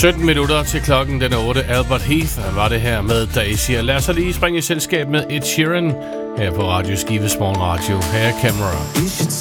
17 minutter til klokken den 8. Albert Heath var det her med Daisy. Lad os lige springe i selskab med Ed Sheeran her på Radio Skives Morgen Radio. Her er Camera.